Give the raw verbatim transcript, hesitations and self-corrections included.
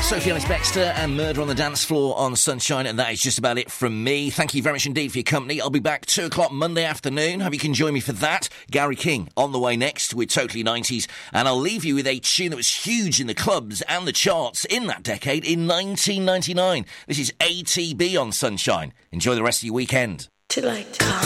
Sophie Ellis-Bextor and Murder on the Dance Floor on Sunshine, and that is just about it from me. Thank you very much indeed for your company. I'll be back two o'clock Monday afternoon. Hope you can join me for that. Gary King on the way next with Totally nineties, and I'll leave you with a tune that was huge in the clubs and the charts in that decade in nineteen ninety-nine. This is A T B on Sunshine. Enjoy the rest of your weekend. To like to